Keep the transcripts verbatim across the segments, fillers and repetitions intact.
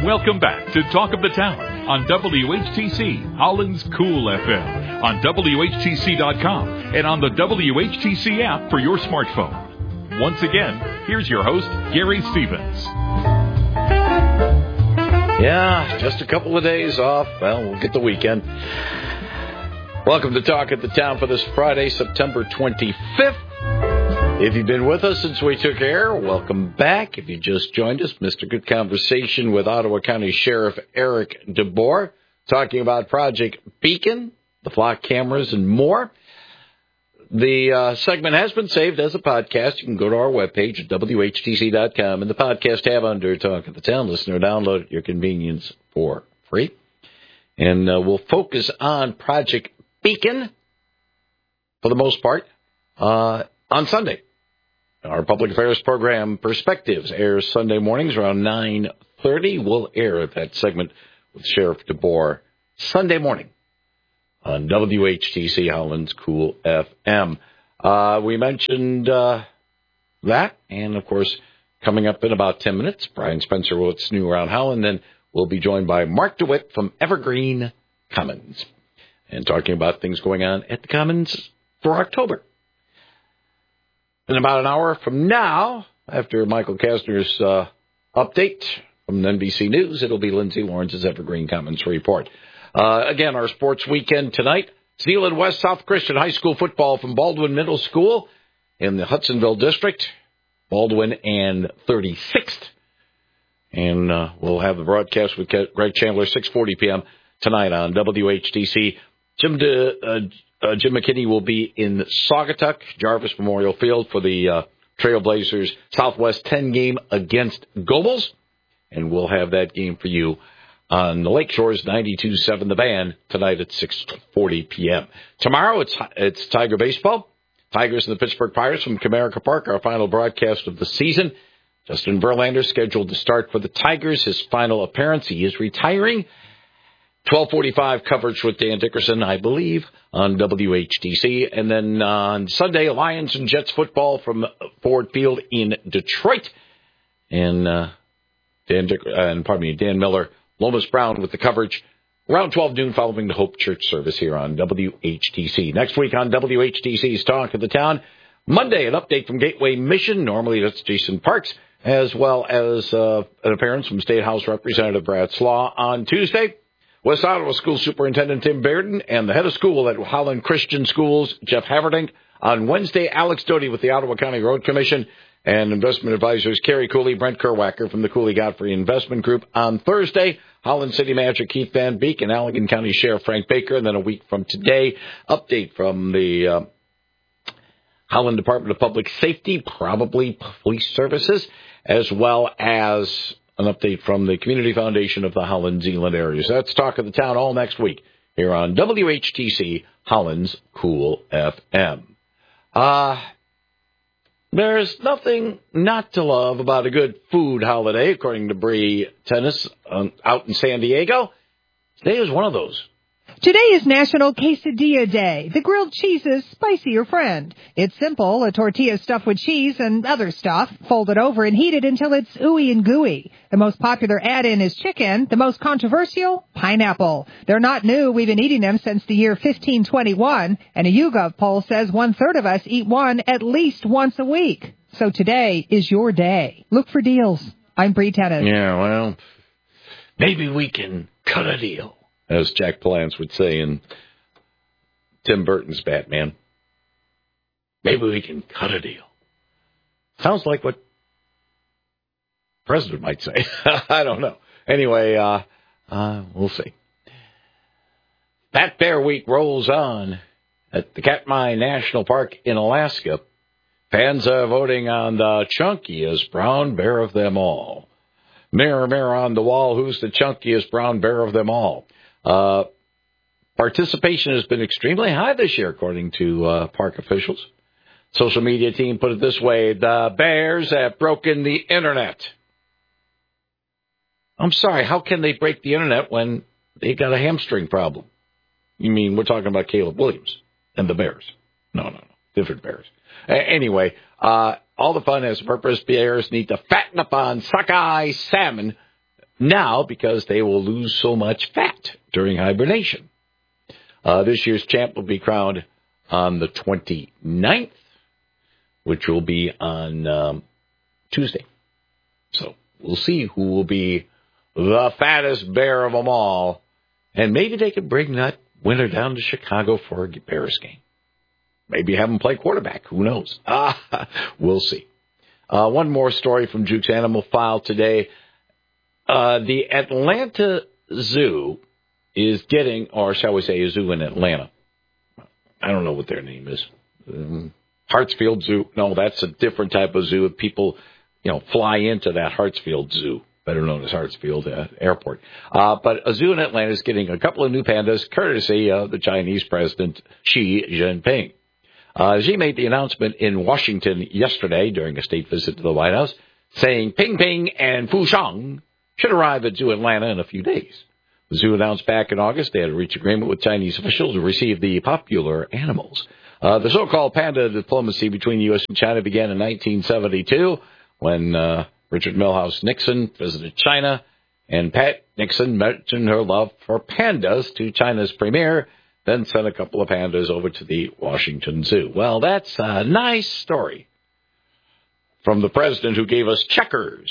Welcome back to Talk of the Town on W H T C, Holland's Cool F M, on W H T C dot com, and on the W H T C app for your smartphone. Once again, here's your host, Gary Stevens. Yeah, just a couple of days off. Well, we'll get the weekend. Welcome to Talk of the Town for this Friday, September twenty-fifth. If you've been with us since we took air, welcome back. If you just joined us, Mister Good Conversation with Ottawa County Sheriff Eric DeBoer, talking about Project Beacon, the flock cameras, and more. The uh, segment has been saved as a podcast. You can go to our webpage at W H T C dot com in the podcast tab under Talk of the Town. Listener, download at your convenience for free. And uh, we'll focus on Project Beacon for the most part uh, on Sunday. Our public affairs program, Perspectives, airs Sunday mornings around nine thirty. We'll air that segment with Sheriff DeBoer Sunday morning on W H T C, Holland's Cool F M. Uh, we mentioned uh, that, and, of course, coming up in about ten minutes, Brian Spencer, what's new around Holland, then we'll be joined by Mark DeWitt from Evergreen Commons, and talking about things going on at the Commons for October. In about an hour from now, after Michael Kastner's uh, update from N B C News, it'll be Lindsay Lawrence's Evergreen Commons report. Uh, again, our sports weekend tonight, Zeeland West South Christian High School football from Baldwin Middle School in the Hudsonville District, Baldwin and thirty-sixth. And uh, we'll have the broadcast with Greg Chandler, six forty p.m. tonight on W H T C. Jim De, uh, uh, Jim McKinney will be in Saugatuck, Jarvis Memorial Field, for the uh, Trailblazers Southwest ten game against Gobles. And we'll have that game for you on the Lakeshores ninety-two point seven The Band tonight at six forty p.m. Tomorrow, it's it's Tiger baseball. Tigers and the Pittsburgh Pirates from Comerica Park, our final broadcast of the season. Justin Verlander scheduled to start for the Tigers. His final appearance, he is retiring. twelve forty-five coverage with Dan Dickerson, I believe, on W H T C. And then on Sunday, Lions and Jets football from Ford Field in Detroit. And uh, Dan Dick, uh, and pardon me, Dan Miller, Lomas Brown with the coverage around twelve noon following the Hope Church service here on W H T C. Next week on W H T C's Talk of the Town, Monday, an update from Gateway Mission. Normally that's Jason Parks, as well as uh, an appearance from State House Representative Brad Slaw. On Tuesday, West Ottawa School Superintendent Tim Bearden and the head of school at Holland Christian Schools, Jeff Haverdink. On Wednesday, Alex Doty with the Ottawa County Road Commission and investment advisors Kerry Cooley, Brent Kerwacker from the Cooley Godfrey Investment Group. On Thursday, Holland City Manager Keith Van Beek and Allegan County Sheriff Frank Baker. And then a week from today, update from the uh, Holland Department of Public Safety, probably Police Services, as well as an update from the Community Foundation of the Holland Zeeland area. So that's Talk of the Town all next week here on W H T C, Holland's Cool F M. Uh, there's nothing not to love about a good food holiday, according to Bree Tennis um, out in San Diego. Today is one of those. Today is National Quesadilla Day, the grilled cheese's spicier friend. It's simple, a tortilla stuffed with cheese and other stuff, folded over and heated until it's ooey and gooey. The most popular add-in is chicken, the most controversial, pineapple. They're not new, we've been eating them since the year fifteen twenty-one, and a YouGov poll says one-third of us eat one at least once a week. So today is your day. Look for deals. I'm Bree Tennis. Yeah, well, maybe we can cut a deal, as Jack Palance would say in Tim Burton's Batman. Maybe we can cut a deal. Sounds like what the president might say. I don't know. Anyway, uh, uh, we'll see. Fat Bear Week rolls on at the Katmai National Park in Alaska. Fans are voting on the chunkiest brown bear of them all. Mirror, mirror on the wall, who's the chunkiest brown bear of them all? Uh, participation has been extremely high this year, according to uh, park officials. Social media team put it this way: the bears have broken the internet. I'm sorry, how can they break the internet when they got a hamstring problem? You mean we're talking about Caleb Williams and the Bears? No, no, no, different Bears. Uh, anyway, uh, all the fun has a purpose. Bears need to fatten up on sockeye salmon now because they will lose so much fat during hibernation. Uh, this year's champ will be crowned on the twenty-ninth, which will be on um, Tuesday. So we'll see who will be the fattest bear of them all. And maybe they could bring that winner down to Chicago for a Bears game. Maybe have him play quarterback. Who knows? Ah, we'll see. Uh, one more story from Duke's Animal File today. Uh, the Atlanta Zoo is getting, or shall we say a zoo in Atlanta. I don't know what their name is. Um, Hartsfield Zoo. No, that's a different type of zoo. People, you know, fly into that Hartsfield Zoo, better known as Hartsfield uh, Airport. Uh, but a zoo in Atlanta is getting a couple of new pandas, courtesy of the Chinese President Xi Jinping. Uh, Xi made the announcement in Washington yesterday during a state visit to the White House, saying Ping Ping and Fu Shang should arrive at Zoo Atlanta in a few days. The zoo announced back in August they had reached agreement with Chinese officials to receive the popular animals. Uh, the so-called panda diplomacy between the U S and China began in nineteen seventy-two when uh, Richard Milhouse Nixon visited China, and Pat Nixon mentioned her love for pandas to China's premier, then sent a couple of pandas over to the Washington Zoo. Well, that's a nice story from the president who gave us Checkers.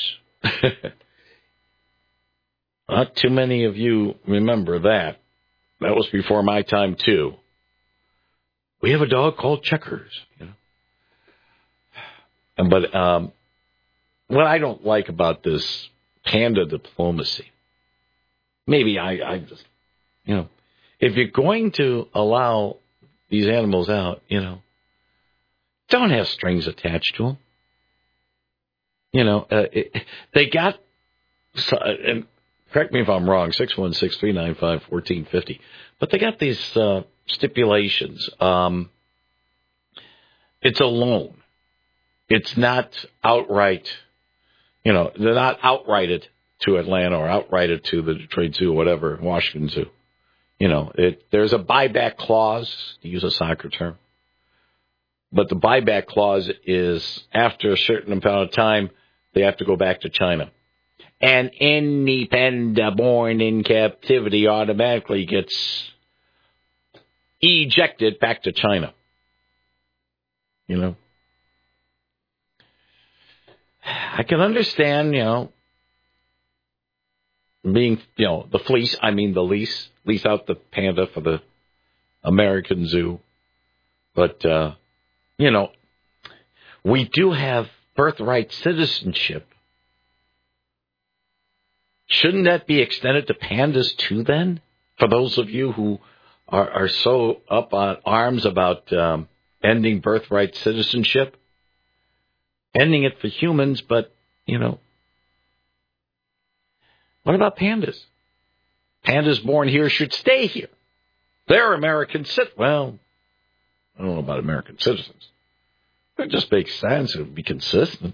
Not too many of you remember that. That was before my time, too. We have a dog called Checkers, you know. But um, what I don't like about this panda diplomacy, maybe I, I just, you know, if you're going to allow these animals out, you know, don't have strings attached to them. You know, uh, it, they got, and correct me if I'm wrong, six one six, three nine five, one four five zero. But they got these uh, stipulations. Um, it's a loan. It's not outright, you know, they're not outrighted to Atlanta or outrighted to the Detroit Zoo or whatever, Washington Zoo. You know, it, there's a buyback clause, to use a soccer term. But the buyback clause is after a certain amount of time, they have to go back to China. And any panda born in captivity automatically gets ejected back to China. You know? I can understand, you know, being, you know, the fleece, I mean the lease, lease out the panda for the American Zoo. But, uh, you know, we do have birthright citizenship. Shouldn't that be extended to pandas too then? For those of you who are, are so up on arms about um, ending birthright citizenship, ending it for humans, but, you know, what about pandas? Pandas born here should stay here. They're American citizens. Well, I don't know about American citizens. It just makes sense. It would be consistent.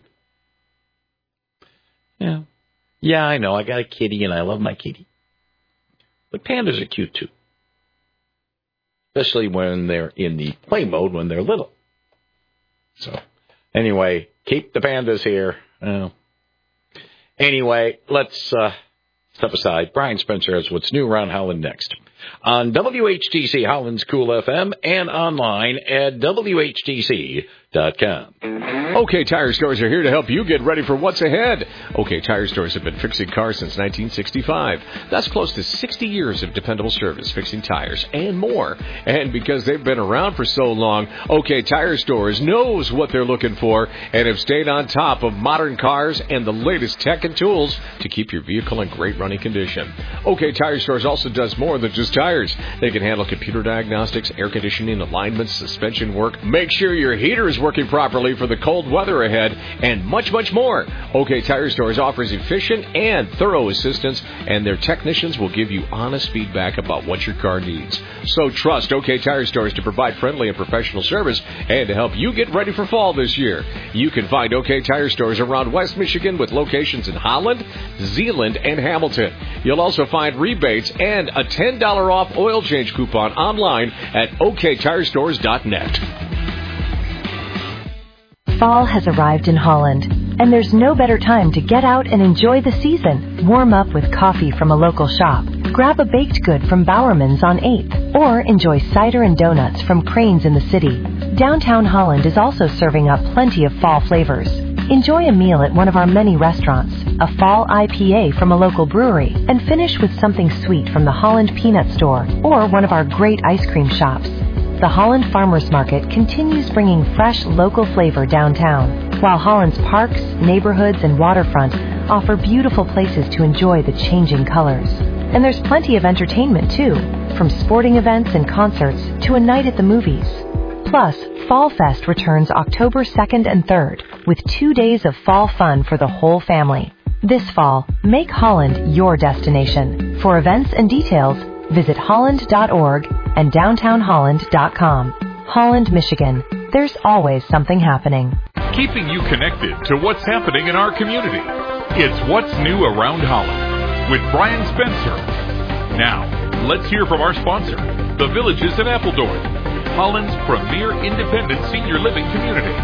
Yeah. Yeah, I know. I got a kitty, and I love my kitty. But pandas are cute, too. Especially when they're in the play mode when they're little. So, anyway, keep the pandas here. Uh, anyway, let's uh, step aside. Brian Spencer has what's new around Holland next. On W H T C Holland's Cool F M and online at W H T C dot com. OK Tire Stores are here to help you get ready for what's ahead. OK Tire Stores have been fixing cars since nineteen sixty-five. That's close to sixty years of dependable service, fixing tires and more. And because they've been around for so long, OK Tire Stores knows what they're looking for and have stayed on top of modern cars and the latest tech and tools to keep your vehicle in great running condition. OK Tire Stores also does more than just tires. They can handle computer diagnostics, air conditioning, alignments, suspension work, make sure your heater is working properly for the cold weather ahead, and much, much more. OK Tire Stores offers efficient and thorough assistance, and their technicians will give you honest feedback about what your car needs. So trust OK Tire Stores to provide friendly and professional service and to help you get ready for fall this year. You can find OK Tire Stores around West Michigan with locations in Holland, Zeeland, and Hamilton. You'll also find rebates and a ten dollars off oil change coupon online at O K tire stores dot net. Fall has arrived in Holland. And there's no better time to get out and enjoy the season. Warm up with coffee from a local shop. Grab a baked good from Bowerman's on eighth. Or enjoy cider and donuts from Crane's in the city. Downtown Holland is also serving up plenty of fall flavors. Enjoy a meal at one of our many restaurants, a fall I P A from a local brewery, and finish with something sweet from the Holland Peanut Store or one of our great ice cream shops. The Holland Farmers Market continues bringing fresh local flavor downtown, while Holland's parks, neighborhoods, and waterfront offer beautiful places to enjoy the changing colors. And there's plenty of entertainment, too, from sporting events and concerts to a night at the movies. Plus, Fall Fest returns October second and third, with two days of fall fun for the whole family. This fall, make Holland your destination. For events and details, visit holland dot org and downtown holland dot com. Holland, Michigan. There's always something happening. Keeping you connected to what's happening in our community. It's What's New Around Holland with Brian Spencer. Now, let's hear from our sponsor, The Villages in Appledorn, Holland's premier independent senior living community.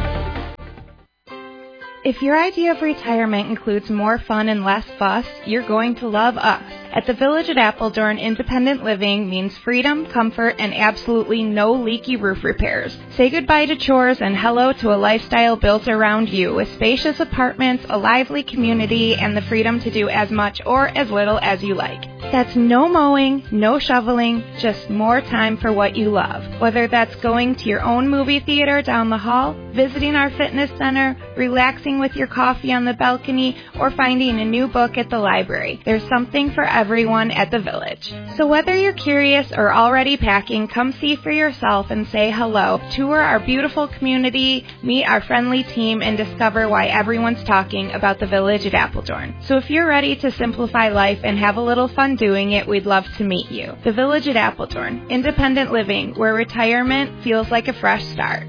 If your idea of retirement includes more fun and less fuss, you're going to love us. At the Village at Appledorn, independent living means freedom, comfort, and absolutely no leaky roof repairs. Say goodbye to chores and hello to a lifestyle built around you with spacious apartments, a lively community, and the freedom to do as much or as little as you like. That's no mowing, no shoveling, just more time for what you love. Whether that's going to your own movie theater down the hall, visiting our fitness center, relaxing with your coffee on the balcony, or finding a new book at the library. There's something for everyone at the Village. So whether you're curious or already packing, come see for yourself and say hello. Tour our beautiful community, meet our friendly team, and discover why everyone's talking about the Village at Appledorn. So if you're ready to simplify life and have a little fun doing it, we'd love to meet you. The Village at Appledorn, independent living, where retirement feels like a fresh start.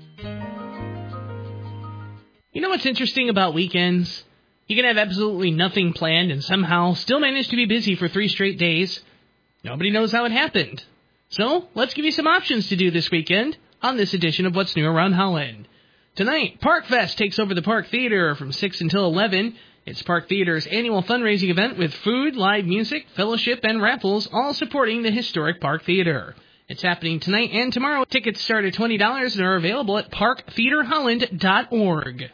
You know what's interesting about weekends? You can have absolutely nothing planned and somehow still manage to be busy for three straight days. Nobody knows how it happened. So, let's give you some options to do this weekend on this edition of What's New Around Holland. Tonight, Park Fest takes over the Park Theater from six until eleven. It's Park Theater's annual fundraising event with food, live music, fellowship, and raffles, all supporting the historic Park Theater. It's happening tonight and tomorrow. Tickets start at twenty dollars and are available at park theater holland dot org.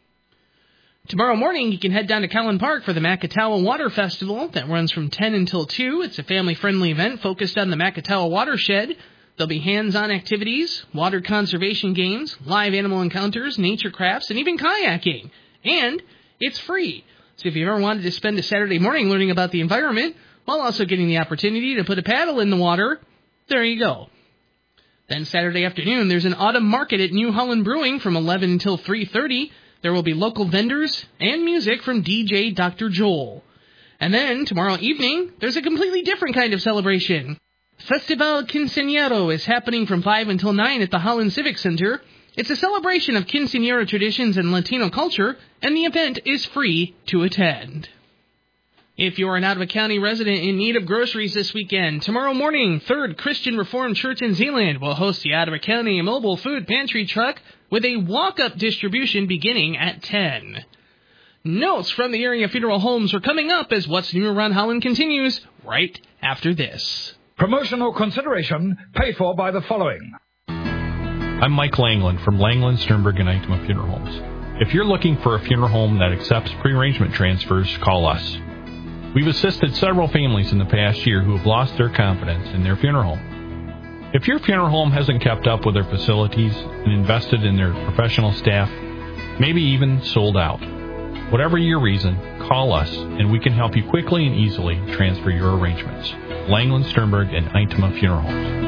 Tomorrow morning, you can head down to Cowan Park for the Macatawa Water Festival that runs from ten until two. It's a family-friendly event focused on the Macatawa watershed. There'll be hands-on activities, water conservation games, live animal encounters, nature crafts, and even kayaking. And it's free. So if you've ever wanted to spend a Saturday morning learning about the environment while also getting the opportunity to put a paddle in the water, there you go. Then Saturday afternoon, there's an autumn market at New Holland Brewing from eleven until three thirty. There will be local vendors and music from D J Doctor Joel. And then, tomorrow evening, there's a completely different kind of celebration. Festival Quinceañero is happening from five until nine at the Holland Civic Center. It's a celebration of quinceañera traditions and Latino culture, and the event is free to attend. If you're an Ottawa County resident in need of groceries this weekend, tomorrow morning, Third Christian Reformed Church in Zeeland will host the Ottawa County Mobile Food Pantry Truck with a walk-up distribution beginning at ten. Notes from the area funeral homes are coming up as What's New Around Holland continues right after this. Promotional consideration paid for by the following. I'm Mike Langland from Langland, Sternberg, and Eichmann Funeral Homes. If you're looking for a funeral home that accepts pre-arrangement transfers, call us. We've assisted several families in the past year who have lost their confidence in their funeral home. If your funeral home hasn't kept up with their facilities and invested in their professional staff, maybe even sold out, whatever your reason, call us and we can help you quickly and easily transfer your arrangements. Langland, Sternberg, and Eitema Funeral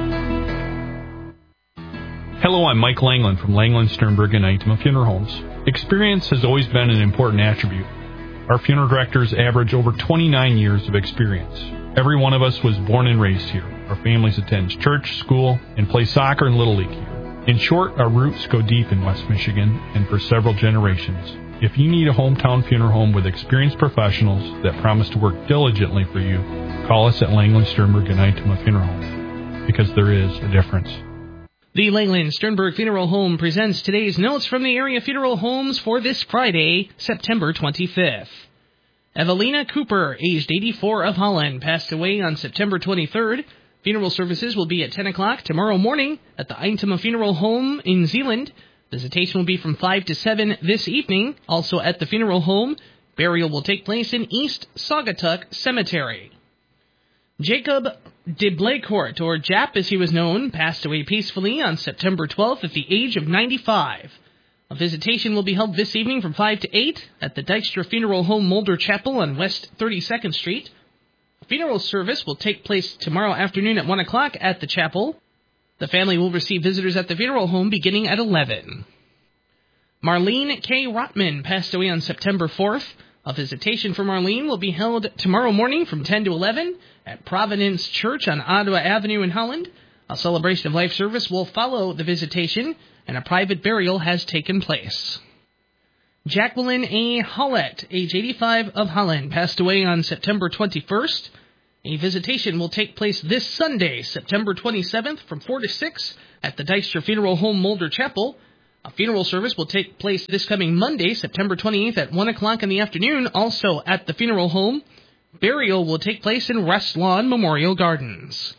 Homes. Hello, I'm Mike Langland from Langland, Sternberg, and Eitema Funeral Homes. Experience has always been an important attribute. Our funeral directors average over twenty-nine years of experience. Every one of us was born and raised here. Our families attend church, school, and play soccer and Little League here. In short, our roots go deep in West Michigan and for several generations. If you need a hometown funeral home with experienced professionals that promise to work diligently for you, call us at Langland, Sternberg, and Eitema Funeral Home, because there is a difference. The Langland Sternberg Funeral Home presents today's notes from the area funeral homes for this Friday, September twenty-fifth. Evelina Cooper, aged eighty-four, of Holland, passed away on September twenty-third. Funeral services will be at ten o'clock tomorrow morning at the Eintema Funeral Home in Zeeland. Visitation will be from five to seven this evening, also at the funeral home. Burial will take place in East Saugatuck Cemetery. Jacob de Blacourt, or Jap as he was known, passed away peacefully on September twelfth at the age of ninety-five. A visitation will be held this evening from five to eight at the Dykstra Funeral Home Mulder Chapel on West thirty-second Street. A funeral service will take place tomorrow afternoon at one o'clock at the chapel. The family will receive visitors at the funeral home beginning at eleven. Marlene K. Rotman passed away on September fourth. A visitation for Marlene will be held tomorrow morning from ten to eleven at Providence Church on Ottawa Avenue in Holland. A celebration of life service will follow the visitation, and a private burial has taken place. Jacqueline A. Hollett, age eighty-five, of Holland, passed away on September twenty-first. A visitation will take place this Sunday, September twenty-seventh, from four to six at the Dykstra Funeral Home Mulder Chapel. A funeral service will take place this coming Monday, September twenty-eighth, at one o'clock in the afternoon, also at the funeral home. Burial will take place in West Lawn Memorial Gardens.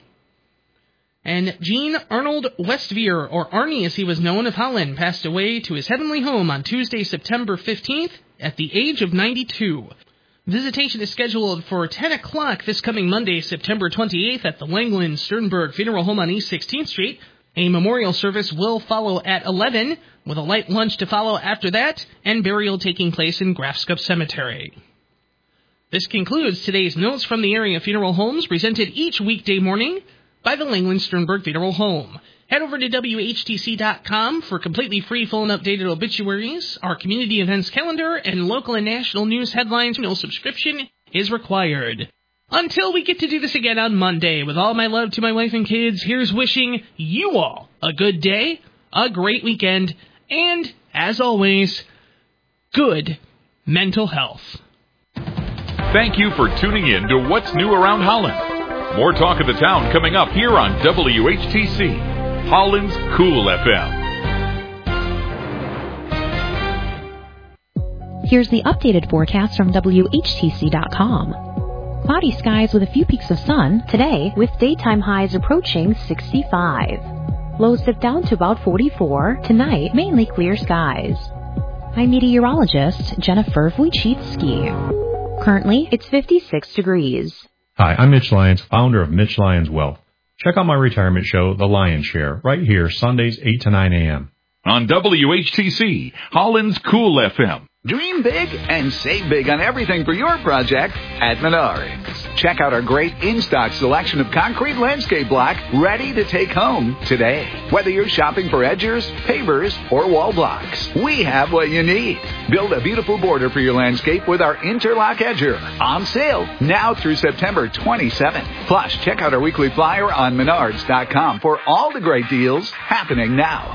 And Jean Arnold Westveer, or Arnie as he was known, of Holland, passed away to his heavenly home on Tuesday, September fifteenth, at the age of ninety-two. Visitation is scheduled for ten o'clock this coming Monday, September twenty-eighth, at the Langland Sternberg Funeral Home on East sixteenth Street. A memorial service will follow at eleven, with a light lunch to follow after that, and burial taking place in Grafskup Cemetery. This concludes today's notes from the area funeral homes, presented each weekday morning by the Langland Sternberg Funeral Home. Head over to W H T C dot com for completely free, full, and updated obituaries, our community events calendar, and local and national news headlines. No subscription is required. Until we get to do this again on Monday, with all my love to my wife and kids, here's wishing you all a good day, a great weekend, and, as always, good mental health. Thank you for tuning in to What's New Around Holland. More talk of the town coming up here on W H T C, Holland's Cool F M. Here's the updated forecast from W H T C dot com. Cloudy skies with a few peaks of sun today, with daytime highs approaching sixty-five. Lows dip down to about forty-four. Tonight, mainly clear skies. I'm meteorologist Jennifer Wojcicki. Currently, it's fifty-six degrees. Hi, I'm Mitch Lyons, founder of Mitch Lyons Wealth. Check out my retirement show, The Lion's Share, right here, Sundays, eight to nine a.m. on W H T C, Holland's Cool F M. Dream big and save big on everything for your project at Menards. Check out our great in-stock selection of concrete landscape block ready to take home today. Whether you're shopping for edgers, pavers, or wall blocks, we have what you need. Build a beautiful border for your landscape with our Interlock Edger. On sale now through September twenty-seventh. Plus, check out our weekly flyer on Menards dot com for all the great deals happening now.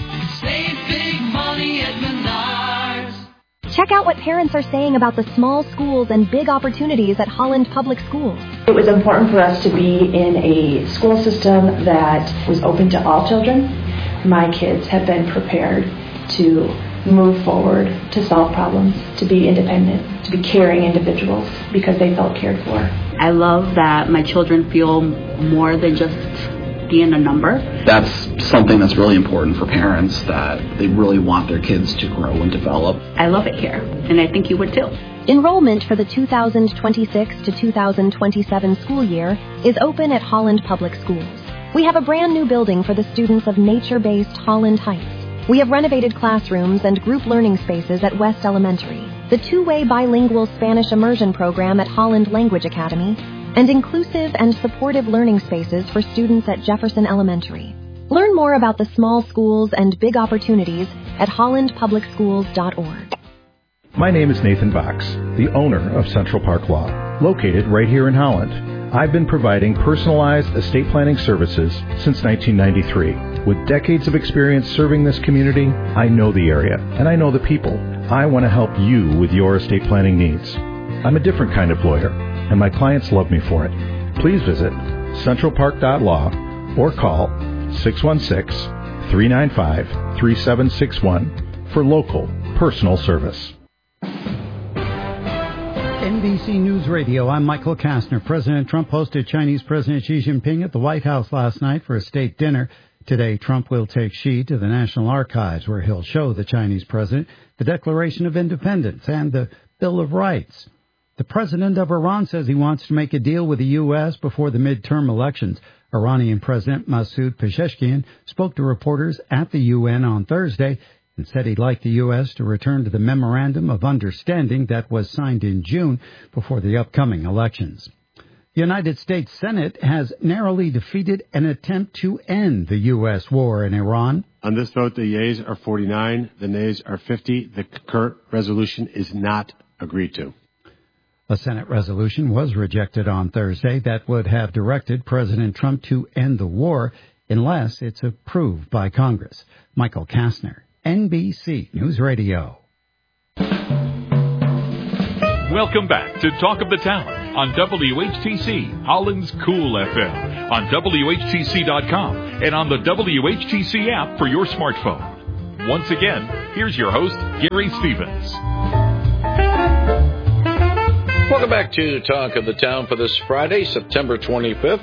Save big money at Menards. Check out what parents are saying about the small schools and big opportunities at Holland Public Schools. It was important for us to be in a school system that was open to all children. My kids have been prepared to move forward, to solve problems, to be independent, to be caring individuals because they felt cared for. I love that my children feel more than just being a number. That's something that's really important for parents, that they really want their kids to grow and develop. I love it here, and I think you would too. Enrollment for the two thousand twenty-six to two thousand twenty-seven school year is open at Holland Public Schools. We have a brand new building for the students of nature-based Holland Heights. We have renovated classrooms and group learning spaces at West Elementary, the two-way bilingual Spanish immersion program at Holland Language Academy, and inclusive and supportive learning spaces for students at Jefferson Elementary. Learn more about the small schools and big opportunities at holland public schools dot org. My name is Nathan Box, the owner of Central Park Law, located right here in Holland. I've been providing personalized estate planning services since nineteen ninety-three. With decades of experience serving this community, I know the area and I know the people. I want to help you with your estate planning needs. I'm a different kind of lawyer, and my clients love me for it. Please visit central park dot law or call six one six, three nine five, three seven six one for local personal service. N B C News Radio, I'm Michael Kastner. President Trump hosted Chinese President Xi Jinping at the White House last night for a state dinner. Today, Trump will take Xi to the National Archives, where he'll show the Chinese president the Declaration of Independence and the Bill of Rights. The president of Iran says he wants to make a deal with the U S before the midterm elections. Iranian President Masoud Pezeshkian spoke to reporters at the U N on Thursday and said he'd like the U S to return to the Memorandum of Understanding that was signed in June before the upcoming elections. The United States Senate has narrowly defeated an attempt to end the U S war in Iran. On this vote, the yeas are forty-nine, the nays are fifty. The current resolution is not agreed to. A Senate resolution was rejected on Thursday that would have directed President Trump to end the war unless it's approved by Congress. Michael Kastner, N B C News Radio. Welcome back to Talk of the Town on W H T C, Holland's Cool F M, on W H T C dot com, and on the W H T C app for your smartphone. Once again, here's your host, Gary Stevens. Welcome back to Talk of the Town for this Friday, September twenty-fifth.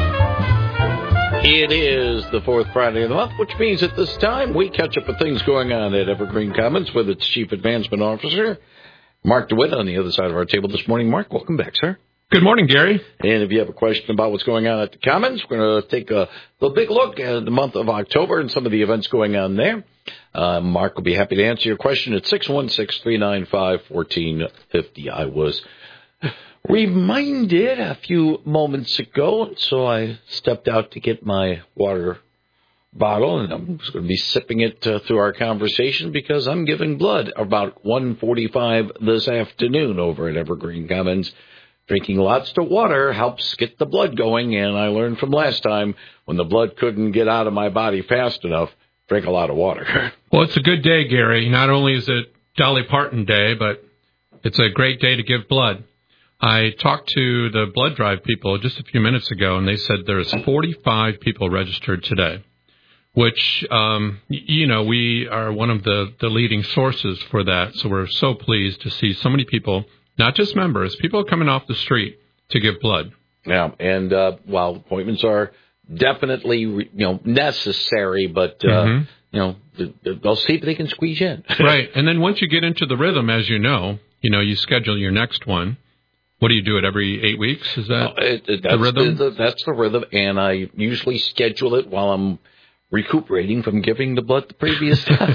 It is the fourth Friday of the month, which means at this time we catch up with things going on at Evergreen Commons with its Chief Advancement Officer, Mark DeWitt, on the other side of our table this morning. Mark, welcome back, sir. Good morning, Gary. And if you have a question about what's going on at the Commons, we're going to take a, a big look at the month of October and some of the events going on there. Uh, Mark will be happy to answer your question at six one six, three nine five, one four five zero. I was reminded a few moments ago, so I stepped out to get my water bottle, and I'm just going to be sipping it uh, through our conversation because I'm giving blood about one forty-five this afternoon over at Evergreen Commons. Drinking lots of water helps get the blood going, and I learned from last time when the blood couldn't get out of my body fast enough, drink a lot of water. Well, it's a good day, Gary. Not only is it Dolly Parton Day, but it's a great day to give blood. I talked to the blood drive people just a few minutes ago, and they said there's forty-five people registered today, which, um, you know, we are one of the, the leading sources for that. So we're so pleased to see so many people, not just members, people coming off the street to give blood. Yeah, and uh, while appointments are definitely, you know, necessary, but, uh, Mm-hmm. you know, they'll see if they can squeeze in. Right. And then once you get into the rhythm, as you know, you know, you schedule your next one. What do you do it every eight weeks? Is that no, it, it, that's the rhythm? The, that's the rhythm, and I usually schedule it while I'm recuperating from giving the blood the previous time.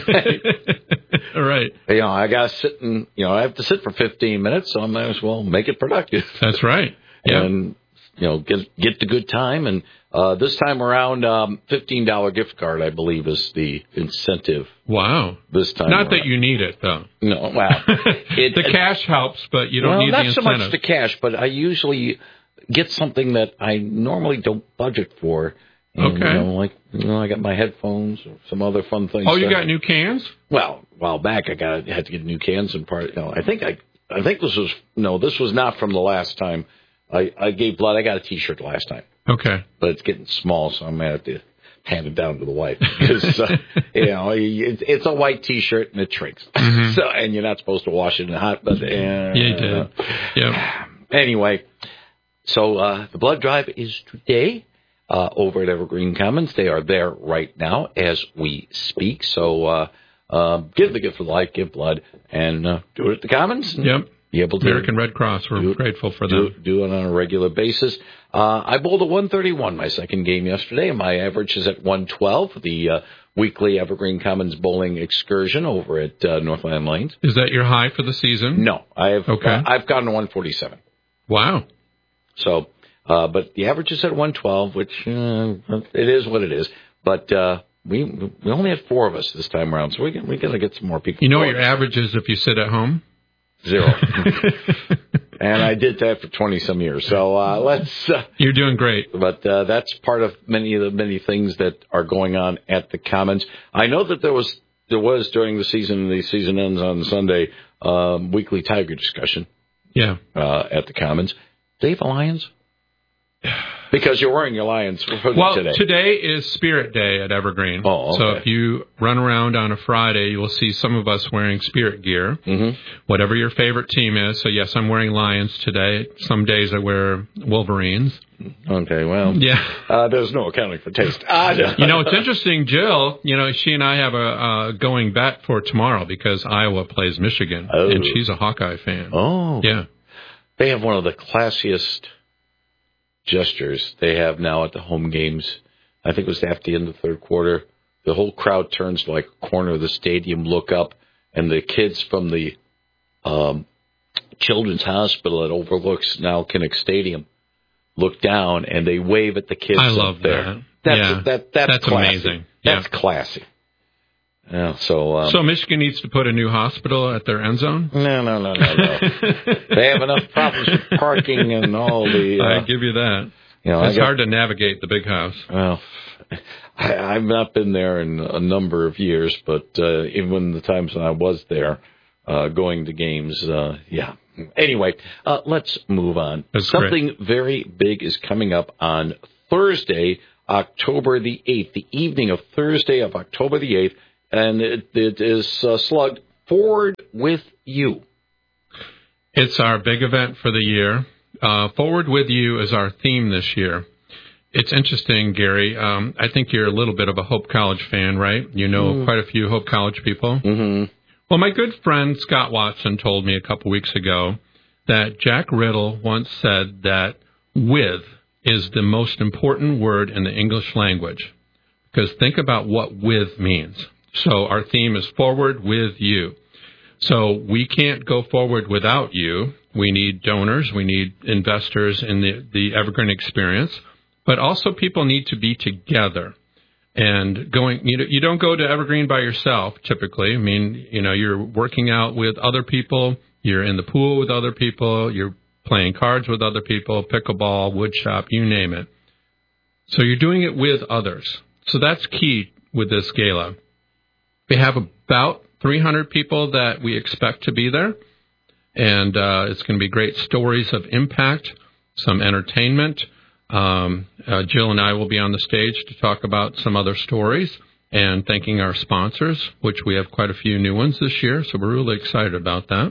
Right. You know, I got to sit and, you know, I have to sit for fifteen minutes, so I might as well make it productive. That's right. Yeah. And, you know, get get the good time. And uh, this time around, um, fifteen dollars gift card, I believe, is the incentive. Wow. This time Not around. that you need it, though. No, well. It, the cash helps, but you don't well, need the not incentive. so much the cash, but I usually get something that I normally don't budget for. And, Okay. You know, like, you know, I got my headphones or some other fun things. Oh, you that- got new cans? Well, a while back, I got had to get new cans and part. You know, I think I, I think this was no, this was not from the last time I, I gave blood. I got a T-shirt last time. Okay. But it's getting small, so I'm gonna have to hand it down to the wife because uh, you know it, it's a white T-shirt and it shrinks. Mm-hmm. So and you're not supposed to wash it in hot. But uh, Yeah, you did. Yeah. Anyway, so uh, the blood drive is today. Uh, over at Evergreen Commons. They are there right now as we speak. So uh, uh, give the gift of life, give blood, and uh, do it at the Commons. And Yep. Be able to American Red Cross. We're do, grateful for do, them. do it on a regular basis. Uh, I bowled a one thirty-one my second game yesterday, and my average is at one twelve. The uh, weekly Evergreen Commons bowling excursion over at uh, Northland Lanes. Is that your high for the season? No, I've Okay. uh, I've gotten to one forty-seven. Wow. So. Uh, but the average is at one twelve, which uh, it is what it is. But uh, we we only had four of us this time around, so we we got to get some more people. You know what your average is if you sit at home? Zero. And I did that for twenty some years. So uh, let's. Uh, You're doing great. But uh, that's part of many of the many things that are going on at the Commons. I know that there was there was during the season. The season ends on Sunday. Um, weekly Tiger discussion. Yeah. Uh, at the Commons. Dave Lyons. Because you're wearing your Lions hoodie well, today. today is Spirit Day at Evergreen. Oh, okay. So if you run around on a Friday, you will see some of us wearing Spirit gear, mm-hmm. whatever your favorite team is. So, yes, I'm wearing Lions today. Some days I wear Wolverines. Okay, well, yeah. Uh, there's no accounting for taste. Ah, you know, it's interesting, Jill, you know, she and I have a uh, going bet for tomorrow because Iowa plays Michigan, oh. and she's a Hawkeye fan. Oh. Yeah. They have one of the classiest gestures they have now at the home games. I think it was after the end of the third quarter. The whole crowd turns to like a corner of the stadium, look up, and the kids from the um, Children's Hospital that overlooks now Kinnick Stadium look down, and they wave at the kids I up love there. that. That's, yeah. that, that's, that's classy. amazing. Yeah. That's classy. Yeah, so, um, so Michigan needs to put a new hospital at their end zone? No, no, no, no, no. They have enough problems with parking and all the... Uh, I give you that. You know, it's got, hard to navigate the big house. Well, I, I've not been there in a number of years, but uh, even the times when I was there uh, going to games, uh, yeah. Anyway, uh, let's move on. That's Something great. very big is coming up on Thursday, October the eighth, the evening of Thursday of October the eighth, and it, it is uh, slugged Forward with You. It's our big event for the year. Uh, Forward with You is our theme this year. It's interesting, Gary. Um, I think you're a little bit of a Hope College fan, right? You know mm. quite a few Hope College people. Mm-hmm. Well, my good friend Scott Watson told me a couple weeks ago that Jack Riddle once said that with is the most important word in the English language. Because think about what with means. So our theme is Forward with You. So we can't go forward without you. We need donors. We need investors in the, the Evergreen experience. But also people need to be together. And going, you you don't go to Evergreen by yourself, typically. I mean, you know, you're working out with other people. You're in the pool with other people. You're playing cards with other people, pickleball, woodshop, you name it. So you're doing it with others. So that's key with this gala. We have about three hundred people that we expect to be there. And uh, it's going to be great stories of impact, some entertainment. Um, uh, Jill and I will be on the stage to talk about some other stories and thanking our sponsors, which we have quite a few new ones this year. So we're really excited about that.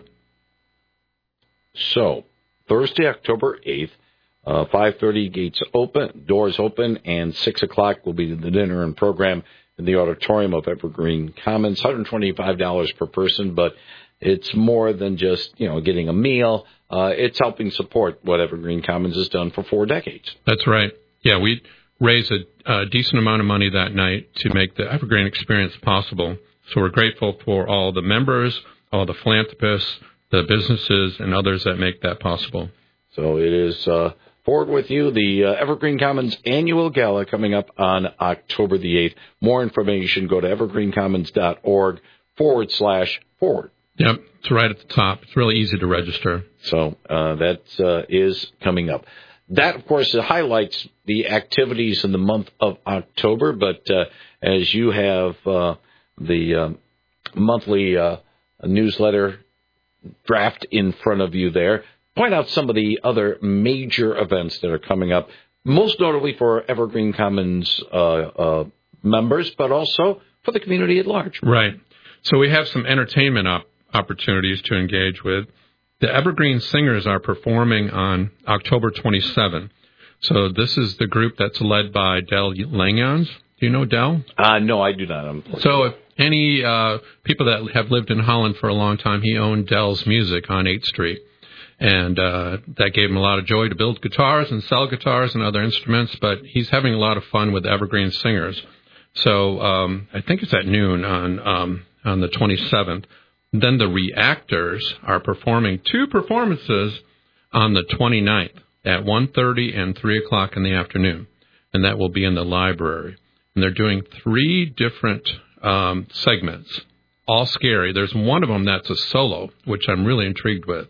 So Thursday, October eighth, uh, five thirty, gates open, doors open, and six o'clock will be the dinner and program in the auditorium of Evergreen Commons. one hundred twenty-five dollars per person, but it's more than just, you know, getting a meal. Uh, it's helping support what Evergreen Commons has done for four decades. That's right. Yeah, we raised a, a decent amount of money that night to make the Evergreen experience possible. So we're grateful for all the members, all the philanthropists, the businesses, and others that make that possible. So it is uh, Forward with You, the uh, Evergreen Commons annual gala coming up on October the eighth. More information, go to evergreencommons.org forward slash forward. Yep, it's right at the top. It's really easy to register. So uh, that uh, is coming up. That, of course, highlights the activities in the month of October, but uh, as you have uh, the uh, monthly uh, newsletter draft in front of you there, point out some of the other major events that are coming up, most notably for Evergreen Commons uh, uh, members, but also for the community at large. Right. So we have some entertainment op- opportunities to engage with. The Evergreen Singers are performing on October twenty-seventh. So this is the group that's led by Del Langyans. Do you know Del? Uh, no, I do not. So if any uh, people that have lived in Holland for a long time, he owned Del's Music on eighth street. And uh, that gave him a lot of joy to build guitars and sell guitars and other instruments. But he's having a lot of fun with the Evergreen Singers. So um, I think it's at noon on um, on the twenty-seventh. Then the Reactors are performing two performances on the twenty-ninth at one thirty and three o'clock in the afternoon. And that will be in the library. And they're doing three different um, segments, all scary. There's one of them that's a solo, which I'm really intrigued with.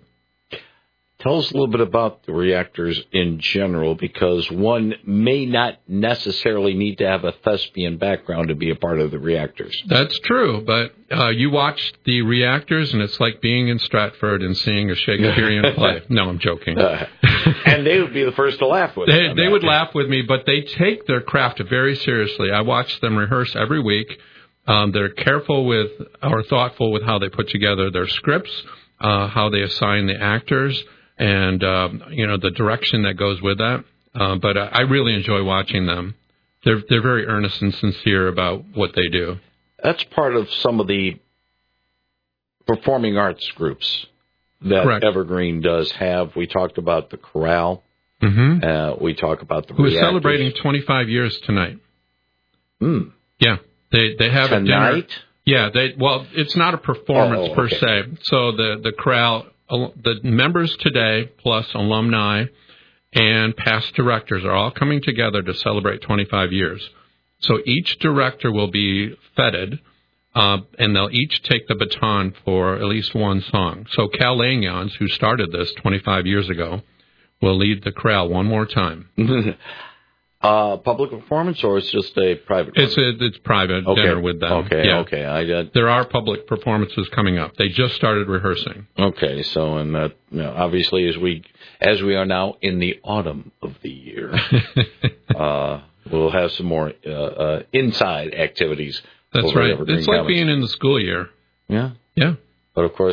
Tell us a little bit about the Reactors in general, because one may not necessarily need to have a thespian background to be a part of the Reactors. That's true, but uh, you watch the Reactors, and it's like being in Stratford and seeing a Shakespearean play. No, I'm joking. Uh, and And they would be the first to laugh with They, you. they would laugh with me, but they take their craft very seriously. I watch them rehearse every week. Um, they're careful with or thoughtful with how they put together their scripts, uh, how they assign the actors, and um, you know the direction that goes with that. Uh, but I really enjoy watching them. They're they're very earnest and sincere about what they do. That's part of some of the performing arts groups that Correct. Evergreen does have. We talked about the chorale. Mm-hmm. Uh, we talk about the Who is reactors. celebrating twenty-five years tonight. Mm. Yeah, they they have Tonight? a dinner. Yeah, they well, it's not a performance Oh, per okay. se. So the the chorale, the members today plus alumni and past directors are all coming together to celebrate twenty-five years. So each director will be feted, uh, and they'll each take the baton for at least one song. So Cal Langyons, who started this twenty-five years ago, will lead the chorale one more time. uh, public performance, or it's just a private? It's a, it's private Okay. dinner with them. Okay, Yeah. okay. I uh, There are public performances coming up. They just started rehearsing. Okay, so and that you know, obviously as we as we are now in the autumn of the year, uh, we'll have some more uh, uh, inside activities. That's over at right. Evergreen It's like Comics. being in the school year. Yeah. Yeah. But of course,